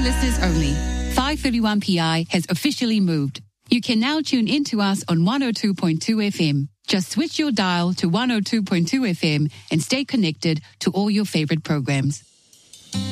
listeners only. 531PI has officially moved. You can now tune in to us on 102.2 FM. Just switch your dial to 102.2 FM and stay connected to all your favorite programs.